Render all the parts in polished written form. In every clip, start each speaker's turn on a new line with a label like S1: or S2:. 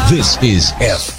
S1: This is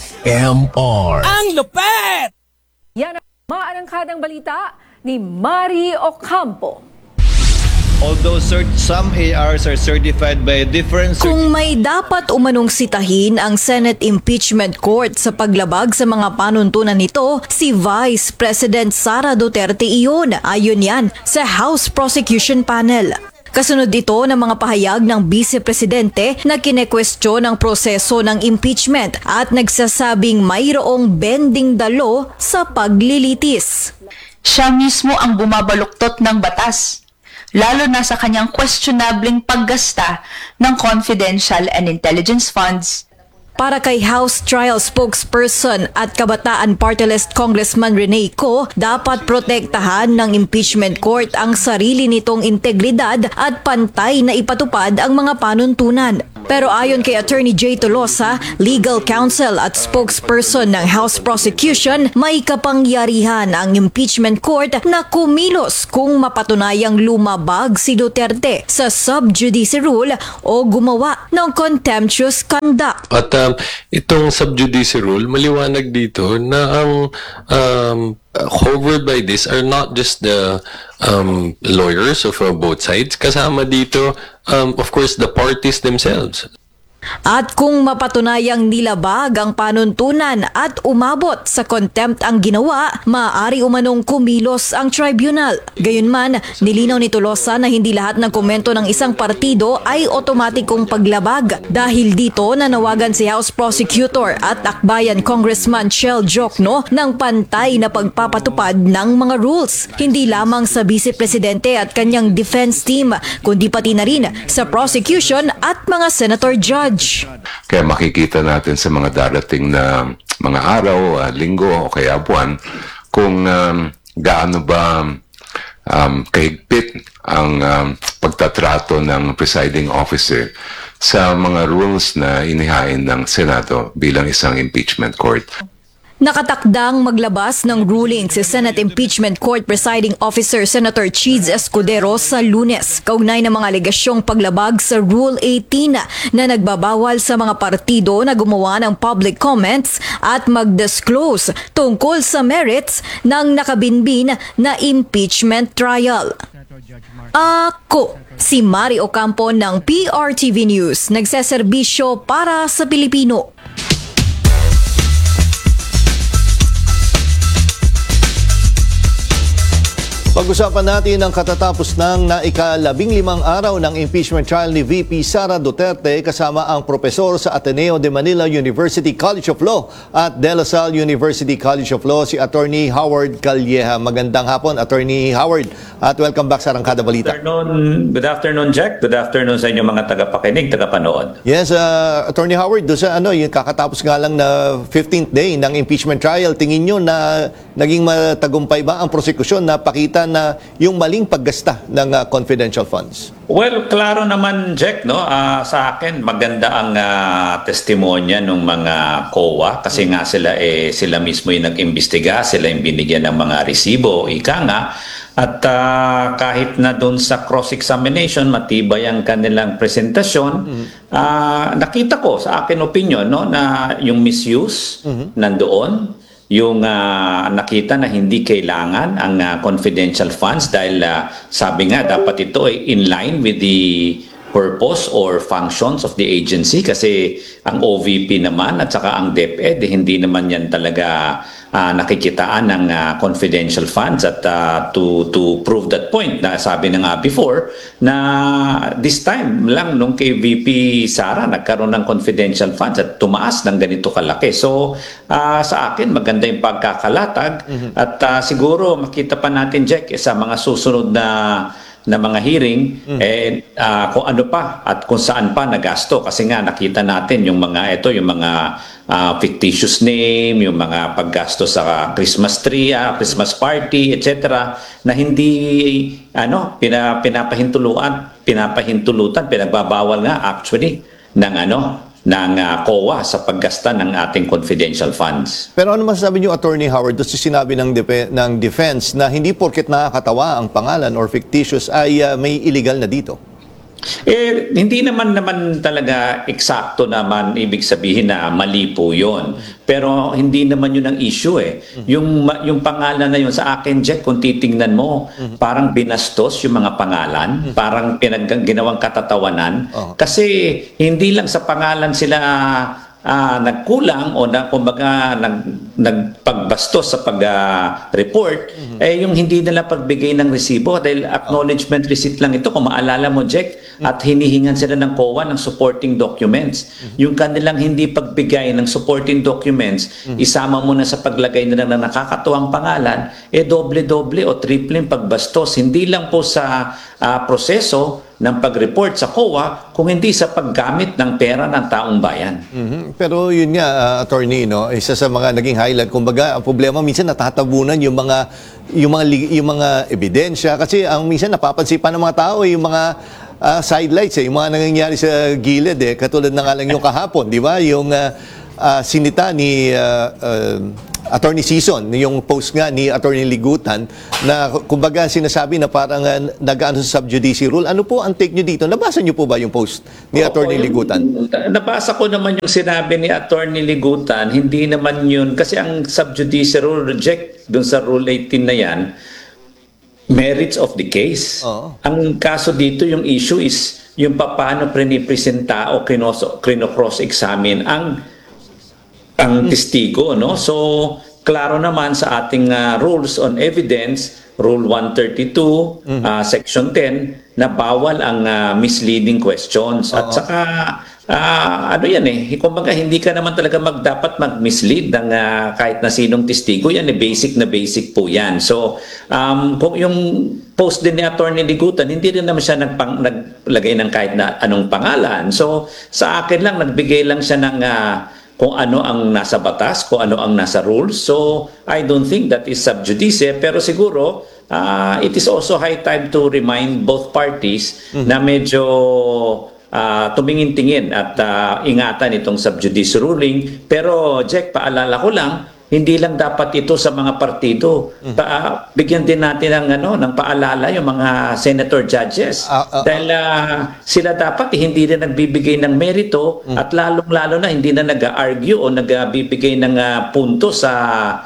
S1: FMR.
S2: Ang lupet!
S3: Yan ang maarangkadang balita ni Mari Ocampo.
S4: Although some ARs are certified by different
S5: Kung may dapat umanong sitahin ang Senate Impeachment Court sa paglabag sa mga panuntunan nito, si Vice President Sara Duterte iyon. Ayon yan sa House Prosecution Panel. Kasunod ito ng mga pahayag ng Vice Presidente na kinekwestiyon ang proseso ng impeachment at nagsasabing mayroong bending the law sa paglilitis.
S6: Siya mismo ang bumabaluktot ng batas, lalo na sa kanyang questionableng paggasta ng confidential and intelligence funds.
S5: Para kay House Trial Spokesperson at Kabataan Party List Congressman Rene Co, dapat protektahan ng impeachment court ang sarili nitong integridad at pantay na ipatupad ang mga panuntunan. Pero ayon kay Attorney Jay Tolosa, legal counsel at spokesperson ng House Prosecution, may kapangyarihan ang impeachment court na kumilos kung mapatunayang lumabag si Duterte sa sub judice rule o gumawa ng contemptuous conduct.
S7: At itong sub judice rule, maliwanag dito na ang covered by this are not just the lawyers of both sides. Kasama dito, of course, the parties themselves.
S5: At kung mapatunayang nilabag ang panuntunan at umabot sa contempt ang ginawa, maaari umanong kumilos ang tribunal. Gayunman, nilinaw ni Tolosa na hindi lahat ng komento ng isang partido ay otomatikong paglabag. Dahil dito, nanawagan si House Prosecutor at Akbayan Congressman Chel Jokno ng pantay na pagpapatupad ng mga rules. Hindi lamang sa Vice Presidente at kanyang defense team, kundi pati na rin sa prosecution at mga senator judge.
S8: Kaya makikita natin sa mga darating na mga araw, linggo o kaya buwan kung gaano ba kahigpit ang pagtatrato ng presiding officer sa mga rules na inihain ng Senado bilang isang impeachment court.
S5: Nakatakdang maglabas ng ruling si Senate Impeachment Court Presiding Officer Senator Cheese Escudero sa Lunes, kaugnay ng mga alegasyong paglabag sa Rule 18 na nagbabawal sa mga partido na gumawa ng public comments at mag-disclose tungkol sa merits ng nakabinbin na impeachment trial. Ako, si Mari Ocampo ng PRTV News, nagseserbisyo para sa Pilipino.
S4: Pag-usapan natin ang katatapos ng naika-15 araw ng impeachment trial ni VP Sara Duterte kasama ang profesor sa Ateneo de Manila University College of Law at De La Salle University College of Law, si Attorney Howard Calleja. Magandang hapon, Attorney Howard, at welcome back sa Arangkada Balita.
S9: Good afternoon, Jack. Good afternoon sa inyong mga tagapakinig, tagapanood.
S4: Yes, Attorney Howard, doon sa yung kakatapos nga lang na 15th day ng impeachment trial, tingin nyo na naging matagumpay ba ang prosekusyon na pakita na yung maling paggasta ng confidential funds?
S9: Well, klaro naman, Jack, no? Sa akin, maganda ang testimonya ng mga COA kasi nga sila mismo yung nag-imbestiga, sila yung binigyan ng mga resibo, ika nga. At kahit na doon sa cross-examination, matibay ang kanilang presentasyon, nakita ko sa akin opinion, no, na yung misuse nandoon, yung nakita na hindi kailangan ang confidential funds dahil sabi nga dapat ito ay in line with the purpose or functions of the agency kasi ang OVP naman at saka ang DepEd hindi naman yan talaga nakikitaan ng confidential funds at to prove that point na sabi na nga before na this time lang nung kay VP Sara nagkaroon ng confidential funds at tumaas ng ganito kalaki. So sa akin maganda yung pagkakalatag at siguro makita pa natin, Jack, sa mga susunod na mga hearing kung ano pa at kung saan pa nagasto kasi nga nakita natin yung mga fictitious name, yung mga paggasto sa Christmas tree, Christmas party, etc. na hindi pinapahintulutan, pinagbabawal nga actually ng COA sa paggasta ng ating confidential funds.
S4: Pero ano masasabi niyo, Attorney Howard, doon sinabi ng defense na hindi porket nakakatawa ang pangalan or fictitious ay may illegal na dito?
S9: Hindi naman talaga eksakto naman ibig sabihin na mali po yun. Pero hindi naman yun ang issue eh. Yung pangalan na yun sa akin, Jack, kung titingnan mo, parang binastos yung mga pangalan, parang ginawang katatawanan. Kasi hindi lang sa pangalan sila nagkulang o kumbaga nagpagbastos sa pag-report, yung hindi nila pagbigay ng resibo dahil acknowledgement receipt lang ito, kung maalala mo, Jack, at hinihingan sila ng COA ng supporting documents. Yung kanilang hindi pagbigay ng supporting documents, isama mo na sa paglagay nila ng nakakatuwang pangalan, doble-doble o triple yung pagbastos. Hindi lang po sa proseso ng pag-report sa COA, kung hindi sa paggamit ng pera ng taong bayan.
S4: Pero yun nga, attorney, no, isa sa mga naging highlight, kumbaga, ang problema minsan natatabunan yung mga ebidensya kasi ang minsan napapansin pa ng mga tao yung mga sidelights, yung mga nangyayari sa gilid, katulad na nga lang yung kahapon, di ba? Yung sinita ni Attorney Sison, yung post nga ni Attorney Ligutan na kumbaga sinasabi na parang nag-ano sa sub-judice rule. Ano po ang take nyo dito? Nabasa nyo po ba yung post ni Attorney Ligutan?
S9: Nabasa ko naman yung sinabi ni Attorney Ligutan. Hindi naman yun, kasi ang sub-judice rule reject dun sa Rule 18 na yan, merits of the case. Ang kaso dito, yung issue is yung paano prinipresenta o cross-examine ang testigo, no? So, klaro naman sa ating rules on evidence, Rule 132, Section 10, na bawal ang misleading questions. At saka, ano yan kumbaga hindi ka naman talaga dapat mag-mislead ng kahit na sinong testigo. Yan basic na basic po yan. So, kung yung post din ni Attorney Ligutan, hindi rin naman siya naglagay ng kahit na anong pangalan. So, sa akin lang, nagbigay lang siya ng kung ano ang nasa batas, kung ano ang nasa rules. So, I don't think that is sub judice. Pero siguro, it is also high time to remind both parties na medyo tumingin-tingin at ingatan itong sub judice ruling. Pero, Jack, paalala ko lang, hindi lang dapat ito sa mga partido. Bigyan din natin ng paalala yung mga senator judges. Dahil sila dapat hindi rin nagbibigay ng merito at lalong-lalo na hindi na nag-argue o nagbibigay ng punto sa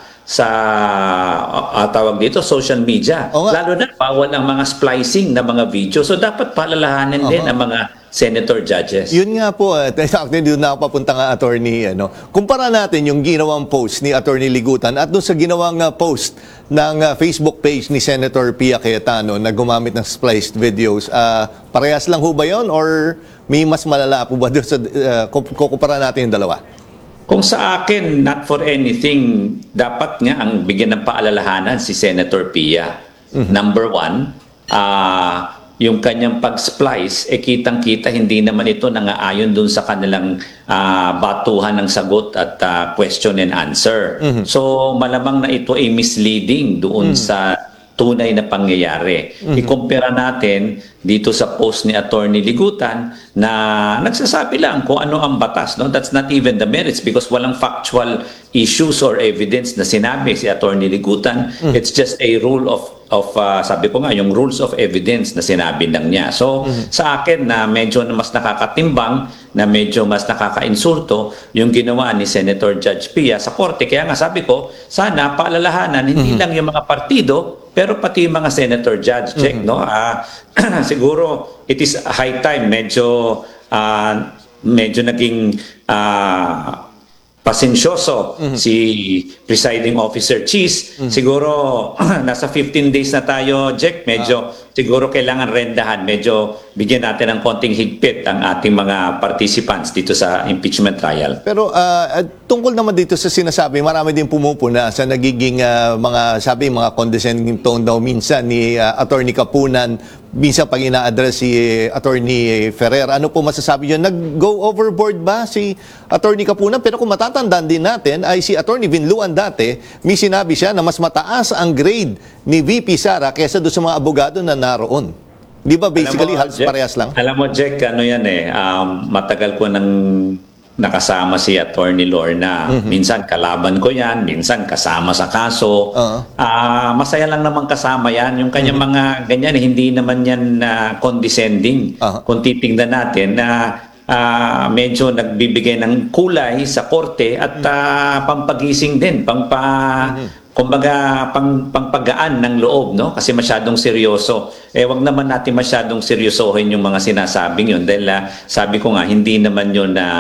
S9: tawag dito, social media. Lalo na bawal ang mga splicing na mga video. So dapat palalahanin din ang mga senator judges.
S4: Yun nga po, actually doon na ako papunta nga, attorney. Kumpara natin yung ginawang post ni Attorney Ligutan at doon sa ginawang post ng Facebook page ni Senator Pia Cayetano na gumamit ng spliced videos. Parehas lang ho ba yun or may mas malala po ba doon sa kukumpara natin yung dalawa?
S9: Kung sa akin, not for anything, dapat nga ang bigyan ng paalalahanan si Senator Pia. Number one, yung kanyang pag-splice, kitang-kita hindi naman ito nangaayon dun sa kanilang batuhan ng sagot at question and answer. So malamang na ito ay misleading doon sa tunay na pangyayari. Ikumpara natin dito sa post ni Attorney Ligutan na nagsasabi lang kung ano ang batas. No? That's not even the merits because walang factual issues or evidence na sinabi si Attorney Ligutan. It's just a rule of sabi ko nga, yung rules of evidence na sinabi lang niya. So, sa akin na medyo mas nakakatimbang, na medyo mas nakakainsulto yung ginawa ni Senator Judge Pia sa korte. Kaya nga sabi ko, sana paalalahanan, hindi lang yung mga partido, pero pati yung mga Senator Judge. Check, no? Siguro, it is high time. Medyo naging pasensyoso si Presiding Officer Cheese. Siguro nasa 15 days na tayo, Jack. Medyo siguro kailangan rendahan. Medyo bigyan natin ng konting higpit ang ating mga participants dito sa impeachment trial.
S4: Pero tungkol naman dito sa sinasabi, marami din pumupuna sa nagiging mga condescending tone daw minsan ni Attorney Kapunan, minsan pag ina-address si Attorney Ferrer. Ano po masasabi niyo? Nag-go overboard ba si Attorney Kapunan? Pero kung matatandaan din natin, ay si Attorney Vinluan dati, may sinabi siya na mas mataas ang grade ni VP Sara kaysa doon sa mga abogado na naroon. Di ba basically halos parehas lang?
S9: Alam mo, Jack, ano yan matagal ko nang nakasama si Attorney Lorna. Minsan kalaban ko yan, minsan kasama sa kaso. Masaya lang naman kasama yan. Yung kanyang mga ganyan, hindi naman yan condescending. Kung titingnan natin na medyo nagbibigay ng kulay sa korte at pampagising din, kumbaga pangpagaan ng loob, no? Kasi masyadong seryoso. Wag naman natin masyadong seryosohin yung mga sinasabing yun dahil sabi ko nga hindi naman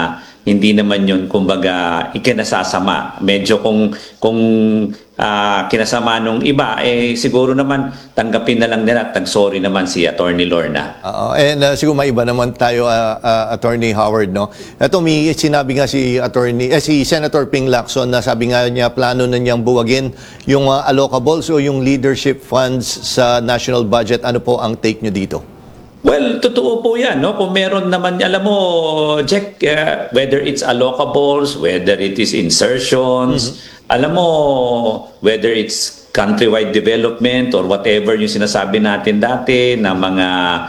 S9: yun kumbaga ikinasasama. Medyo kung kinasama nung iba, siguro naman tanggapin na lang nila at nag-sorry naman si Attorney Lorna.
S4: Siguro may iba naman tayo, Attorney Howard, no? Ito, may sinabi nga si Senator Ping Lacson na sabi nga niya plano na niyang buwagin yung allocables o yung leadership funds sa national budget. Ano po ang take niyo dito?
S9: Well, totoo po yan, no? Kung meron naman, alam mo, Jack, whether it's allocables, whether it is insertions, alam mo, whether it's countrywide development or whatever yung sinasabi natin dati na mga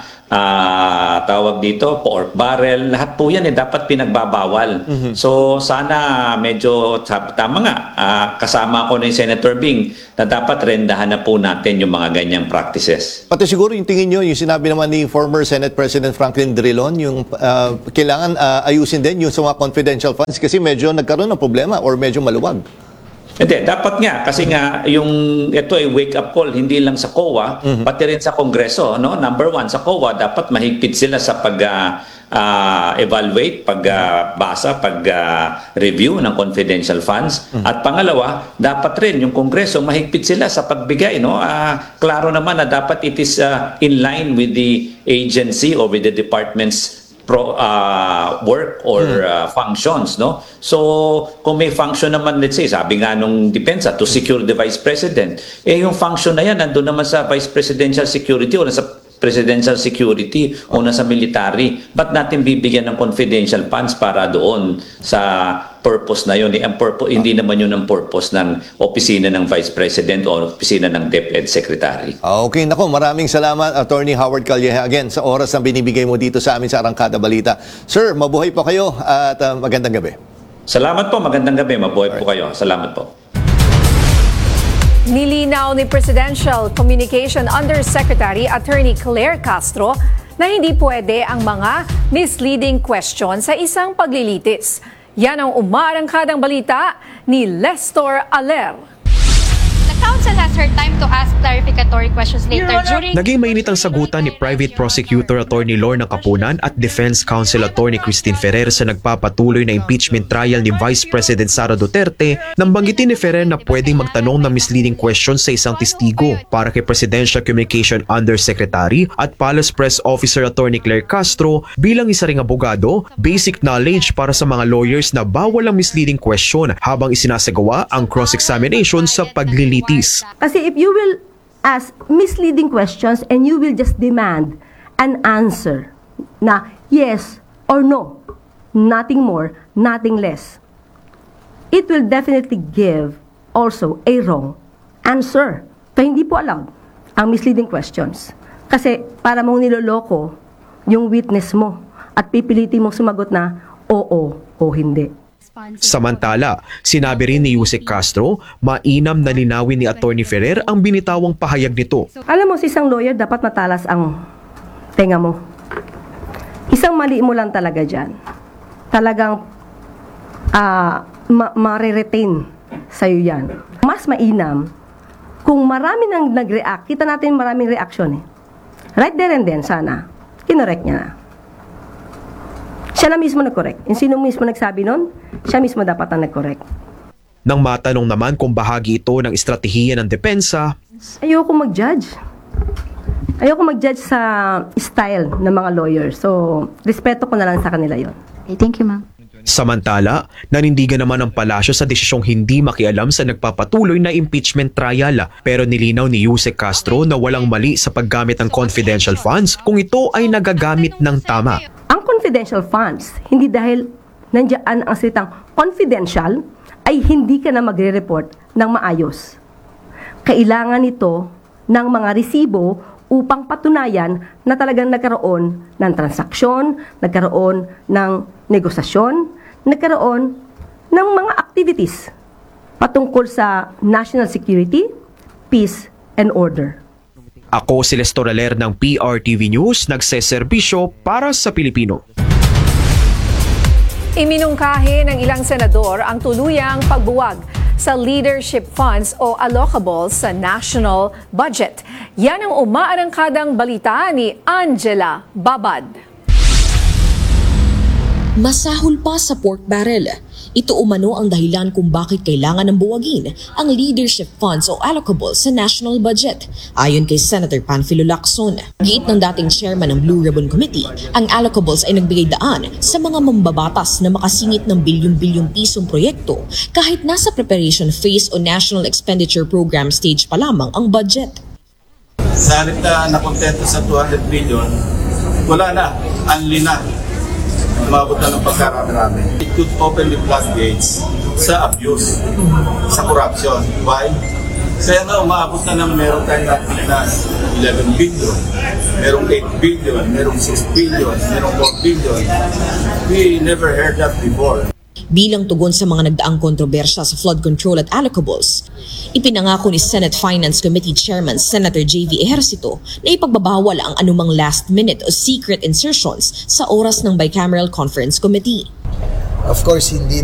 S9: tawag dito, pork barrel, lahat po yan dapat pinagbabawal. So sana medyo tama nga, kasama ko ni Senator Bing na dapat rendahan na po natin yung mga ganyang practices.
S4: Pati siguro yung tingin nyo, yung sinabi naman ni former Senate President Franklin Drilon, yung kailangan ayusin din yung sa mga confidential funds kasi medyo nagkaroon ng problema or medyo maluwag.
S9: Hindi, dapat nga kasi nga ito ay wake up call hindi lang sa COA pati rin sa Kongreso, no? Number one, sa COA dapat mahigpit sila sa evaluate, pagbasa, review ng confidential funds. At pangalawa, dapat rin yung Kongreso mahigpit sila sa pagbigay, no? Klaro naman na dapat it is in line with the agency or with the department's work or functions, no? So kung may function naman, let's say sabi nga nung depensa to secure the Vice President, yung function na yan nandun naman sa Vice Presidential Security o nasa Presidential Security o nasa military. Ba't natin bibigyan ng confidential funds para doon sa purpose na yun? Hindi naman yun ang purpose ng opisina ng Vice President o opisina ng DepEd Secretary.
S4: Okay, nako, maraming salamat Attorney Howard Calleja again sa oras na binibigay mo dito sa amin sa Arangkada Balita. Sir, mabuhay po kayo at magandang gabi.
S9: Salamat po, magandang gabi. Mabuhay po kayo. Salamat po.
S3: Nilinaw ni Presidential Communication Undersecretary Attorney Claire Castro na hindi pwede ang mga misleading question sa isang paglilitis. Yan ang umaarangkadang balita ni Lestor Aler.
S2: The counsel has her time to ask clarificatory questions later during...
S10: Naging mainit ang sagutan ni Private Prosecutor Attorney Lorna Capunan at Defense Counsel Attorney Christine Ferrer sa nagpapatuloy na impeachment trial ni Vice President Sara Duterte nang banggitin ni Ferrer na pwedeng magtanong ng misleading questions sa isang testigo. Para kay Presidential Communication Undersecretary at Palace Press Officer Attorney Claire Castro, bilang isa ring abogado, basic knowledge para sa mga lawyers na bawal ang misleading question habang isinasagawa ang cross-examination sa paglilitis.
S11: Kasi if you will ask misleading questions and you will just demand an answer na yes or no, nothing more, nothing less, it will definitely give also a wrong answer. So hindi po allowed ang misleading questions. Kasi para mong niloloko yung witness mo at pipilitin mong sumagot na oo o hindi.
S10: Samantala, sinabi rin ni Yusek Castro, mainam na linawin ni Attorney Ferrer ang binitawang pahayag nito.
S11: Alam mo, si isang lawyer dapat matalas ang tenga mo. Isang mali mo lang talaga dyan. Talagang ma-retain sa'yo yan. Mas mainam kung marami nang nag-react, kita natin maraming reaction Right there and then, sana, kinorek niya na. Siya na mismo nag-correct. Yung sino mismo nagsabi nun, siya mismo dapat ang nag-correct.
S10: Nang matanong naman kung bahagi ito ng estratehiya ng depensa,
S11: ayoko mag-judge. Ayoko mag-judge sa style ng mga lawyers. So, respeto ko na lang sa kanila yon.
S2: Okay, thank you, ma'am.
S10: Samantala, nanindigan naman ang palasyo sa desisyong hindi makialam sa nagpapatuloy na impeachment trial. Pero nilinaw ni Yusek Castro na walang mali sa paggamit ng confidential funds kung ito ay nagagamit ng tama.
S11: Ang confidential funds, hindi dahil nandiyan ang salitang confidential, ay hindi ka na magre-report ng maayos. Kailangan ito ng mga resibo upang patunayan na talagang nagkaroon ng transaksyon, nagkaroon ng negosasyon, nagkaroon ng mga activities patungkol sa national security, peace, and order.
S10: Ako si Lester Aler ng PRTV News, nagseserbisyo para sa Pilipino.
S3: Iminungkahi ng ilang senador ang tuluyang pagbuwag sa leadership funds o allocables sa national budget. Yan ang umaarangkadang balita ni Angela Babad.
S12: Masahol pa sa pork barrel. Ito umano ang dahilan kung bakit kailangan ng buwagin ang leadership funds o allocables sa national budget. Ayon kay Senator Panfilo Lacson, giit ng dating chairman ng Blue Ribbon Committee, ang allocables ay nagbigay daan sa mga mambabatas na makasingit ng bilyong-bilyong pisong proyekto kahit nasa preparation phase o national expenditure program stage pa lamang ang budget.
S13: Sa halip na nakontento sa 200 billion, wala na, unli na. Umabot na ng pagkarami-rami. It could open the floodgates sa abuse, sa corruption. Why? Kaya nga umabot na ng meron tayong na 11 billion, merong 8 billion, merong 6 billion, merong 4 billion. We never heard that before.
S12: Bilang tugon sa mga nagdaang kontrobersya sa flood control at allocables, ipinangako ni Senate Finance Committee Chairman Senator J.V. Ejercito na ipagbabawal ang anumang last-minute o secret insertions sa oras ng Bicameral Conference Committee.
S14: Of course, hindi